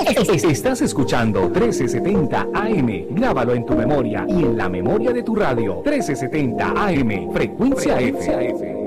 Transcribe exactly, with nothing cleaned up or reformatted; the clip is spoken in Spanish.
Estás escuchando trece setenta A M. Grábalo en tu memoria y en la memoria de tu radio. trece setenta A M. Frecuencia F.